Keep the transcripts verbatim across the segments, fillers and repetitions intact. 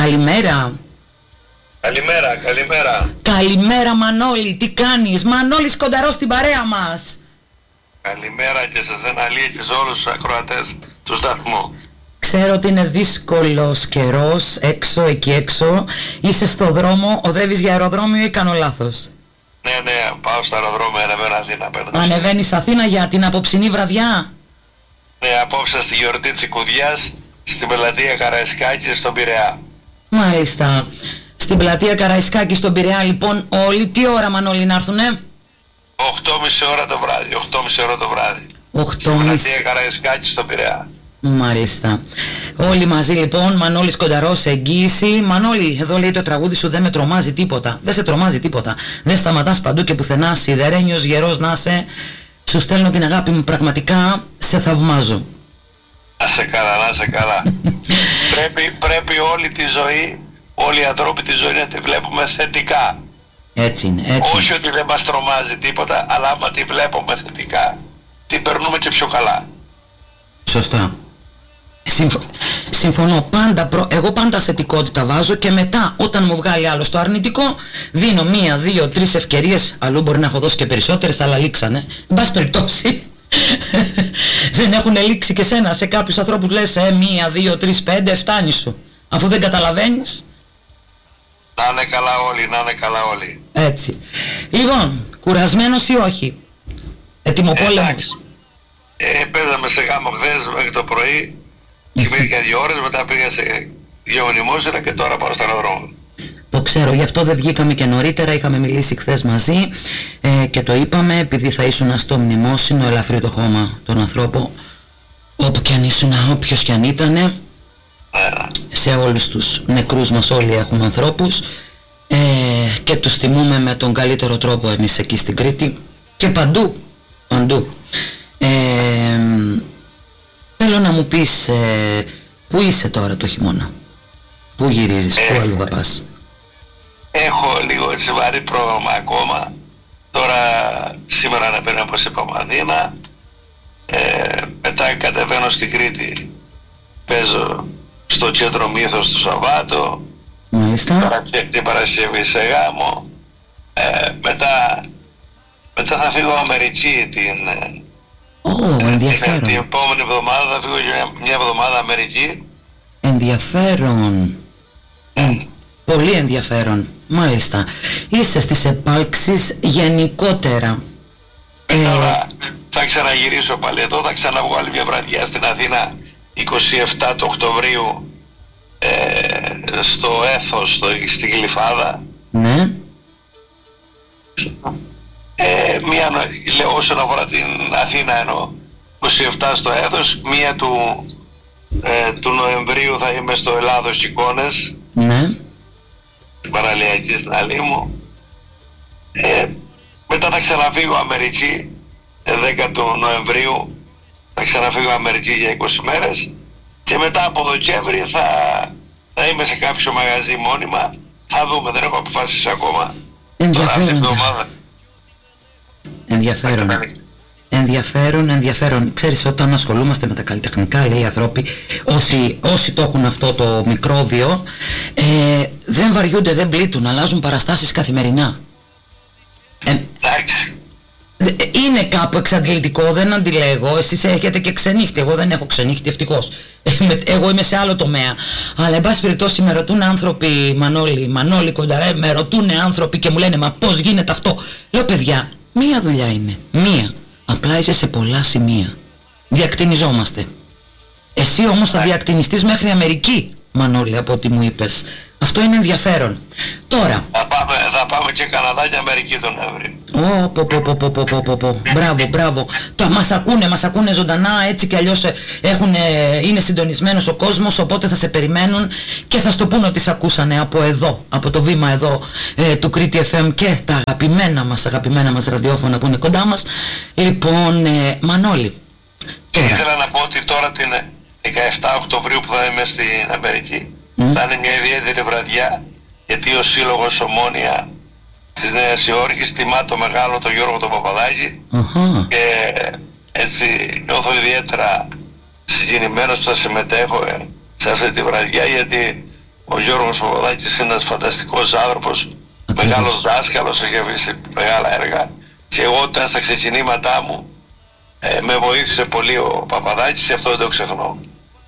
Καλημέρα. Καλημέρα, καλημέρα. Καλημέρα Μανώλη, τι κάνεις? Μανώλης Κονταρός στην παρέα μας. Καλημέρα και σε εσένα Λία και σε όλους τους ακροατές του σταθμού. Ξέρω ότι είναι δύσκολος καιρός έξω, εκεί έξω. Είσαι στο δρόμο, οδεύεις για αεροδρόμιο ή κάνω λάθος? Ναι, ναι, πάω στο αεροδρόμιο, ανεβαίνω Αθήνα. Ανεβαίνεις Αθήνα για την απόψινή βραδιά? Ναι, απόψε στη γιορτή της Οικουδιάς, στην πλατεία Καραϊσκάκη στον Πειραιά. Μάλιστα. Στην πλατεία Καραϊσκάκη στον Πειραιά λοιπόν όλοι τι ώρα Μανώλη να έρθουνε? οκτώ και μισή ώρα το βράδυ, οκτώ και μισή ώρα το βράδυ. οκτώ και μισή. Στην πλατεία Καραϊσκάκη στον Πειραιά. Μάλιστα. Όλοι μαζί λοιπόν, Μανώλης Κονταρός, εγγύηση. Μανώλη, εδώ λέει το τραγούδι σου δεν με τρομάζει τίποτα. Δεν σε τρομάζει τίποτα. Δεν σταματάς παντού και πουθενά. Σιδερένιος γερός να είσαι. Σου στέλνω την αγάπη μου, πραγματικά σε θαυμάζω. Να σε καλά, να σε καλά. πρέπει, πρέπει όλη τη ζωή, όλοι οι ανθρώποι τη ζωή να τη βλέπουμε θετικά. Έτσι είναι, έτσι. Όχι ότι δεν μας τρομάζει τίποτα, αλλά άμα τη βλέπουμε θετικά, την περνούμε και πιο καλά. Σωστά. Συμφω... Συμφωνώ πάντα, προ... εγώ πάντα θετικότητα βάζω και μετά όταν μου βγάλει άλλο το αρνητικό δίνω μία, δύο, τρεις ευκαιρίες, αλλού μπορεί να έχω δώσει και περισσότερες αλλά λήξανε, εν πάση περιπτώσει. Δεν έχουν λήξει και σένα? Σε κάποιους ανθρώπους λες ε, μία, δύο, τρεις, πέντε, φτάνει σου, αφού δεν καταλαβαίνεις. Να είναι καλά όλοι, να είναι καλά όλοι. Έτσι. Λοιπόν, κουρασμένος ή όχι? Ετοιμοπόλεμος? Ε, παίζαμε σε γάμο χθες μέχρι το πρωί. Κοιμήθηκα δύο ώρες, μετά πήγα σε δύο μνημόσυνα και τώρα πάω στο αεροδρόμιο. Το ξέρω, γι' αυτό δεν βγήκαμε και νωρίτερα, είχαμε μιλήσει χθες μαζί ε, και το είπαμε, επειδή θα ήσουν στο μνημόσυνο, ελαφρύ το χώμα τον ανθρώπο, όπου κι αν ήσουν, όποιος κι αν ήτανε, yeah. Σε όλους τους νεκρούς μας όλοι έχουμε ανθρώπους ε, και τους τιμούμε με τον καλύτερο τρόπο εμείς εκεί στην Κρήτη και παντού, παντού. Ε, θέλω να μου πεις ε, πού είσαι τώρα το χειμώνα, πού γυρίζεις, ε, πού αλλού θα πας? Έχω λίγο έτσι βαρύ πρόγραμμα ακόμα. Τώρα σήμερα αναπαίνω όπως είπαμε Αθήνα, ε, μετά κατεβαίνω στην Κρήτη, παίζω στο κέντρο Μύθος του Σαββάτο. Μάλιστα. Την Παρασκευή σε γάμο, ε, μετά, μετά θα φύγω Αμερική την, oh, ε, ενδιαφέρον. την, την επόμενη εβδομάδα θα φύγω μια, μια εβδομάδα Αμερική. Ενδιαφέρον. Ε, πολύ ενδιαφέρον. Μάλιστα. Είσαι στις επάλξεις γενικότερα. Ε, τώρα θα ξαναγυρίσω πάλι εδώ, θα ξαναβγώ άλλη μια βραδιά στην Αθήνα είκοσι επτά του Οκτωβρίου ε, στο Έθος, στο, στη Γλυφάδα. Ναι. Ε, μία, λέω όσον αφορά την Αθήνα εννοώ, είκοσι επτά στο Έθος, μία του, ε, του Νοεμβρίου θα είμαι στο Ελλάδος Εικόνες. Ναι. Στην Παραλιακή στην Αλήμου. Ε, μετά θα ξαναφύγω Αμερική, δέκα του Νοεμβρίου θα ξαναφύγω Αμερική για είκοσι μέρες και μετά από Δεκέμβρη θα, θα είμαι σε κάποιο μαγαζί μόνιμα. Θα δούμε, δεν έχω αποφασίσει ακόμα. Ενδιαφέρον. Ενδιαφέρον. Ενδιαφέρον, ενδιαφέρον. Ξέρεις, όταν ασχολούμαστε με τα καλλιτεχνικά, λέει οι άνθρωποι, όσοι, όσοι το έχουν αυτό το μικρόβιο, ε, δεν βαριούνται, δεν πλήττουν, αλλάζουν παραστάσεις καθημερινά. Ε, Εντάξει. Είναι κάπου εξαντλητικό, δεν αντιλέγω. Εσείς έχετε και ξενύχτη. Εγώ δεν έχω ξενύχτη, ευτυχώς. Εγώ είμαι σε άλλο τομέα. Αλλά εν πάση περιπτώσει με ρωτούν άνθρωποι, Μανώλη, Μανώλη Κονταρέ, με ρωτούν άνθρωποι και μου λένε μα πώς γίνεται αυτό? Λέω παιδιά, μία δουλειά είναι. Μία. Απλά είσαι σε πολλά σημεία. Διακτηνιζόμαστε. Εσύ όμως θα διακτηνιστείς μέχρι Αμερική, Μανώλη, από ό,τι μου είπες. Αυτό είναι ενδιαφέρον. Τώρα. Θα πάμε, θα πάμε και Καναδά και Αμερική τον Νοέμβρη. Ω, πω, πω, πω, πω, πω, πω, πω, πω. Μπράβο, μπράβο. Τα μας ακούνε, μας ακούνε ζωντανά, έτσι κι αλλιώς έχουν, είναι συντονισμένος ο κόσμος, οπότε θα σε περιμένουν και θα στο πούνε ότι σε ακούσανε από εδώ, από το βήμα εδώ ε, του Κρήτη εφ εμ και τα αγαπημένα μας, αγαπημένα μας ραδιόφωνα που είναι κοντά μας. Λοιπόν, ε, Μανώλη. Τώρα. Ήθελα να πω ότι τώρα την δεκαεφτά Οκτωβρίου που θα είμαι στην Αμερική, mm. θα είναι μια ιδιαίτερη βραδιά, γιατί ο Σύλλογος Ομόνια της Νέας Υόρκης τιμά το μεγάλο τον Γιώργο τον Παπαδάκη uh-huh. και έτσι νιώθω ιδιαίτερα συγκινημένος που θα συμμετέχω σε αυτή τη βραδιά, γιατί ο Γιώργος Παπαδάκης είναι ένας φανταστικός άνθρωπος, μεγάλος δάσκαλος, έχει αφήσει μεγάλα έργα και εγώ όταν στα ξεκινήματά μου ε, με βοήθησε πολύ ο Παπαδάκης και αυτό δεν το ξεχνώ.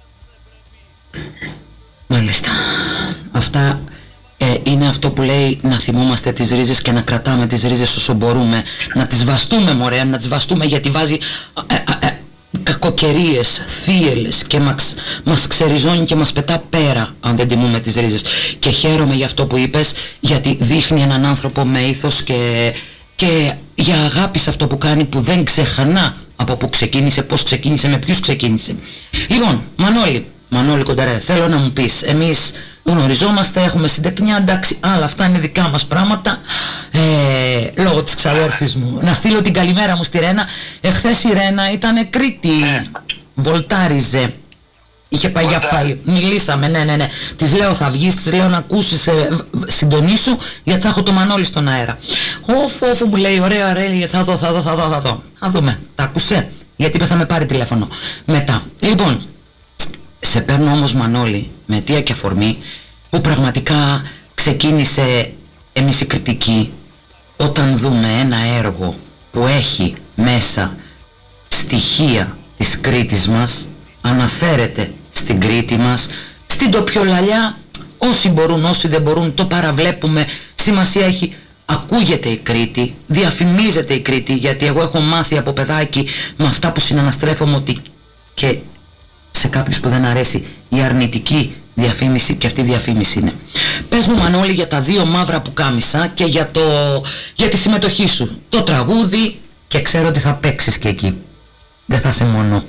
Μάλιστα. Αυτά ε, είναι αυτό που λέει να θυμόμαστε τις ρίζες και να κρατάμε τις ρίζες όσο μπορούμε, να τις βαστούμε μωρέ, να τις βαστούμε, γιατί βάζει ε, ε, ε, κακοκαιρίες, θύελες και μας, μας ξεριζώνει και μας πετά πέρα αν δεν τιμούμε τις ρίζες. Και χαίρομαι για αυτό που είπες, γιατί δείχνει έναν άνθρωπο με ήθος και, και για αγάπη σε αυτό που κάνει, που δεν ξεχανά από που ξεκίνησε, πώς ξεκίνησε, με ποιους ξεκίνησε. Λοιπόν, Μανώλη, Μανώλη Κονταρέ, θέλω να μου πεις, εμείς γνωριζόμαστε, έχουμε συντεκνιά, εντάξει, αλλά αυτά είναι δικά μας πράγματα, ε, λόγω της ξαδέρφης μου. Να στείλω την καλημέρα μου στη Ρένα. Εχθές η Ρένα ήταν Κρήτη, βολτάριζε, είχε πάει για φάι, μιλήσαμε, ναι, ναι, ναι. Της λέω θα βγεις, της λέω να ακούσεις, ε, συντονίσου, γιατί θα έχω το Μανώλη στον αέρα. Όφου, όφου μου λέει, ωραία, ωραία, θα δω, θα δω, θα δω, θα δω. Θα δούμε, τα άκουσε, γιατί είπε θα με πάρει τηλέφωνο μετά. Λοιπόν, σε παίρνω όμως Μανώλη με αιτία και αφορμή που πραγματικά ξεκίνησε εμείς η κριτική όταν δούμε ένα έργο που έχει μέσα στοιχεία της Κρήτης μας, αναφέρεται στην Κρήτη μας, στην τοπιολαλιά, όσοι μπορούν, όσοι δεν μπορούν, το παραβλέπουμε, σημασία έχει, ακούγεται η Κρήτη, διαφημίζεται η Κρήτη, γιατί εγώ έχω μάθει από παιδάκι με αυτά που συναναστρέφομαι ότι και σε κάποιους που δεν αρέσει η αρνητική διαφήμιση και αυτή η διαφήμιση είναι. Πες μου Μανώλη για τα δύο μαύρα που κάμισα και για, το, για τη συμμετοχή σου, το τραγούδι, και ξέρω ότι θα παίξεις και εκεί, δεν θα είσαι μόνο.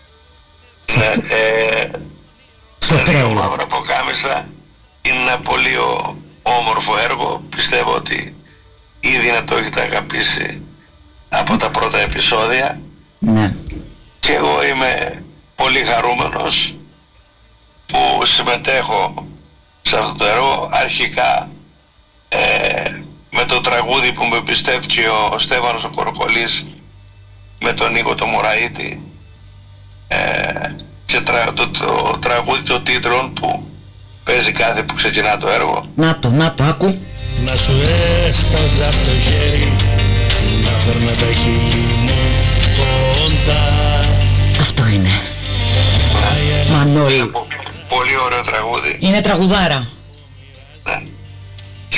Ναι, ε, στο τα δύο τρέιλερ. μαύρα που κάμισα είναι ένα πολύ ο, όμορφο έργο, πιστεύω ότι ήδη να το έχετε αγαπήσει από τα πρώτα επεισόδια. Ναι. Και εγώ είμαι πολύ χαρούμενος που συμμετέχω σε αυτό το έργο, αρχικά ε, με το τραγούδι που μου εμπιστεύτηκε ο Στέφανος ο Κοροκολής με τον Νίκο το Μωραΐτη, ε, και τρα, το, το, το τραγούδι των τίτλων που παίζει κάθε που ξεκινά το έργο. Να το, να το, άκου. Να σου έσταζα από το χέρι, να φέρνα τα χείλη μου κοντά. Αυτό είναι. Μανώλη. Πολύ ωραίο τραγούδι. Είναι τραγουδάρα. Ναι. Και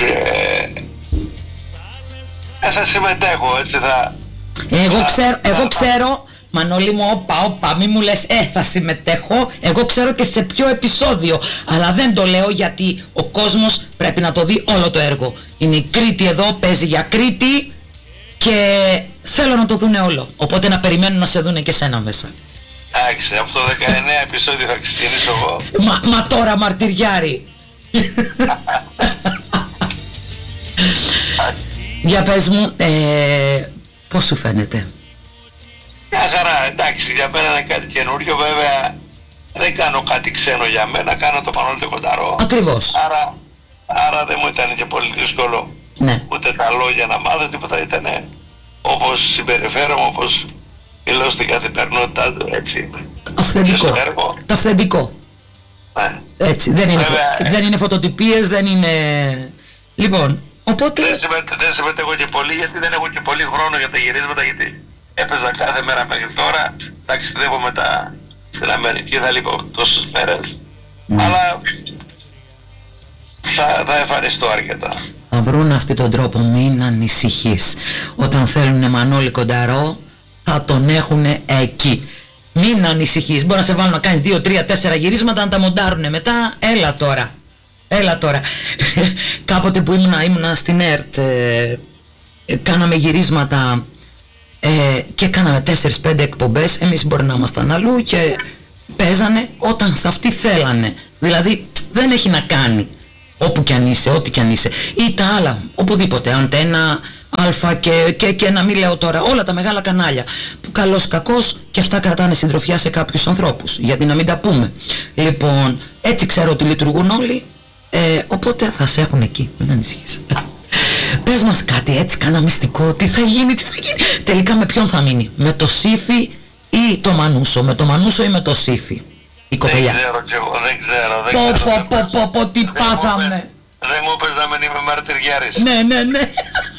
ε, θα συμμετέχω, έτσι θα... Εγώ θα, ξέρω, θα, εγώ θα, ξέρω, Μανώλη μου, όπα, όπα, μη μου λες, ε, θα συμμετέχω. Εγώ ξέρω και σε ποιο επεισόδιο, αλλά δεν το λέω γιατί ο κόσμος πρέπει να το δει όλο το έργο. Είναι η Κρήτη εδώ, παίζει για Κρήτη και θέλω να το δούνε όλο. Οπότε να περιμένουν να σε δούνε και σένα μέσα. Εντάξει, από το δεκαεννέα επεισόδιο θα ξεκινήσω εγώ. Μα, μα τώρα μαρτυριάρι. Για πες μου, ε, πώς σου φαίνεται? Μια χαρά, εντάξει, για μένα είναι κάτι καινούριο, βέβαια δεν κάνω κάτι ξένο για μένα, κάνω το Μανώλη το Κονταρό. Ακριβώς. Άρα, άρα δεν μου ήταν και πολύ δύσκολο, ναι, ούτε τα λόγια να μάθω, τίποτα, ήταν όπως συμπεριφέρομαι, όπως μιλώ στην καθημερινότητά του, έτσι είναι. Αυθεντικό, το αυθεντικό. Ναι. Έτσι, δεν είναι, βέβαια, δεν είναι φωτοτυπίες, δεν είναι... Λοιπόν, οπότε... Δεν, συμμετέ, δεν συμμετέχω και πολύ, γιατί δεν έχω και πολύ χρόνο για τα γυρίσματα, γιατί έπαιζα κάθε μέρα μέχρι τώρα, ταξιδεύω μετά στην Αμερική, θα λείπω τόσες μέρες, mm. αλλά θα, θα εμφανιστώ αρκετά. Θα βρουν αυτόν τον τρόπο, μην ανησυχείς. Όταν θέλουν Μανώλη Κονταρό, θα τον έχουν εκεί. Μην ανησυχείς, μπορεί να σε βάλουν να κάνεις δύο, τρία, τέσσερα γυρίσματα, να τα μοντάρουνε μετά, έλα τώρα. Έλα τώρα. Κάποτε που ήμουνα, ήμουνα στην ΕΡΤ, ε, ε, κάναμε γυρίσματα ε, και κάναμε τέσσερις πέντε εκπομπές. Εμείς μπορεί να ήμασταν αλλού και παίζανε όταν θα αυτοί θέλανε. Δηλαδή δεν έχει να κάνει όπου κι αν είσαι, ό,τι κι αν είσαι, ή τα άλλα, οπουδήποτε, Αντένα, Αλφα και, και, και να μην λέω τώρα, όλα τα μεγάλα κανάλια που καλώς κακώς και αυτά κρατάνε συντροφιά σε κάποιους ανθρώπους, γιατί να μην τα πούμε. Λοιπόν, έτσι ξέρω ότι λειτουργούν όλοι, ε, οπότε θα σε έχουν εκεί, μην ανησυχείς. Πες μας κάτι έτσι, κάνα μυστικό, τι θα γίνει, τι θα γίνει. Τελικά με ποιον θα μείνει, με το Σύφη ή το Μανούσο, με το Μανούσο ή με το Σύφη? η κοπελιά. Δεν ξέρω κι εγώ, δεν ξέρω. Δεν Πω ξέρω, πω δεν πω πω πω τι δεν μου πες- πάθαμε. Δεν μου πες να μην είμαι μαρτυριάρης. Ναι, ναι, ναι.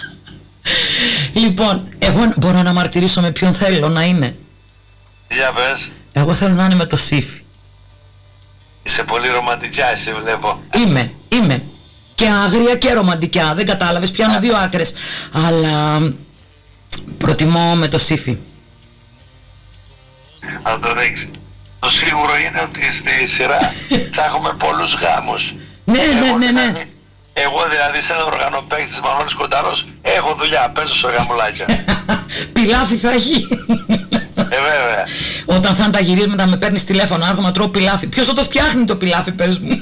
Λοιπόν, εγώ μπορώ να μαρτυρήσω με ποιον θέλω να είναι. Για πες. Εγώ θέλω να είναι με το Σύφη. Είσαι πολύ ρομαντικιά εσύ βλέπω. Είμαι, είμαι. Και αγρία και ρομαντικιά, δεν κατάλαβες, πιάνω δύο άκρες. Αλλά προτιμώ με το Σύφη. Θα το δείξει. Το σίγουρο είναι ότι στη σειρά θα έχουμε πολλούς γάμους. Ναι, ναι, Εγώ ναι, ναι. δηλαδή- Εγώ δηλαδή σαν οργανοπαίκτης Μανώλης Κονταρός έχω δουλειά, παίζω σε γαμουλάκια. Πιλάφι θα έχει. Ε βέβαια. Όταν θα είναι τα γυρίσματα με παίρνεις τηλέφωνο, άρχομαι να τρώω πιλάφι. Ποιος θα το φτιάχνει το πιλάφι, πες μου.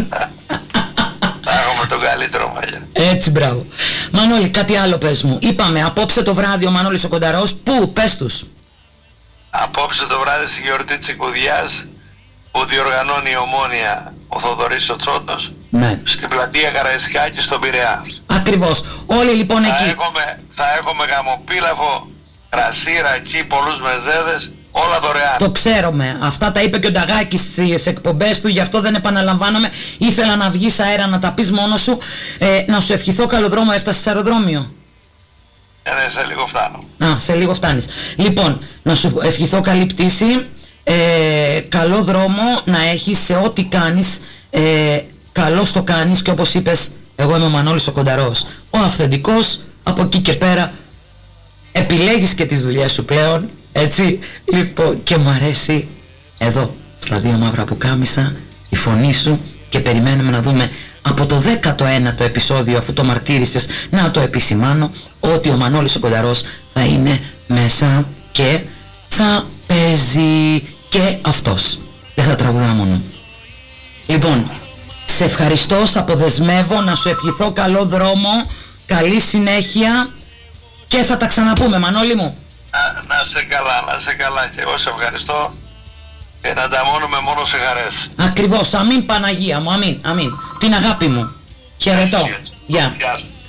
Θα έχουμε τον καλύτερο μαλλιά. Έτσι, μπράβο. Μανώλη, κάτι άλλο πες μου. Είπαμε απόψε το βράδυ ο Μανώλης ο Κονταρός. Πού, πες τους. Απόψε το βράδυ στη γιορτή της Οικουδιάς που διοργανώνει η Ομόνοια ο Θοδωρής ο Τσόντος Ναι. στην πλατεία Καραϊσκάκη στον Πειραιά. Ακριβώς. Όλοι λοιπόν Θα εκεί. έχουμε, θα έχουμε γαμοπίλαφο, κρασί, ρακί, πολλούς μεζέδες, όλα δωρεάν. Το ξέρουμε. Αυτά τα είπε και ο Νταγάκης στις εκπομπές του, γι' αυτό δεν επαναλαμβάνομαι. Ήθελα να βγεις αέρα να τα πεις μόνος σου. Ε, να σου ευχηθώ καλό δρόμο, έφτασες αεροδρόμιο. Ε, ναι, σε λίγο φτάνω. Α, σε λίγο φτάνεις. Λοιπόν, να σου ευχηθώ καλή πτήση, ε, καλό δρόμο να έχεις σε ό,τι κάνεις, ε, καλώς το κάνεις και όπως είπες, εγώ είμαι ο Μανώλης ο Κονταρός, ο αυθεντικός, από εκεί και πέρα επιλέγεις και τις δουλειές σου πλέον, έτσι, λοιπόν, και μου αρέσει εδώ, στα δύο μαύρα πουκάμισα, η φωνή σου και περιμένουμε να δούμε από το δέκατο ένατο επεισόδιο, αφού το μαρτύρησες, να το επισημάνω ότι ο Μανώλης ο Κονταρός θα είναι μέσα και θα παίζει και αυτός. Δεν θα τραγουδά μόνο. Λοιπόν, σε ευχαριστώ, σε αποδεσμεύω, να σου ευχηθώ καλό δρόμο, καλή συνέχεια και θα τα ξαναπούμε, Μανώλη μου. Να, να σε καλά, να σε καλά και εγώ σε ευχαριστώ και να ανταμώνουμε μόνο σε χαρές. Ακριβώς, αμήν Παναγία μου, αμήν, αμήν. Την αγάπη μου. Χαιρετώ. Έτσι, έτσι. Γεια. Γεια σας.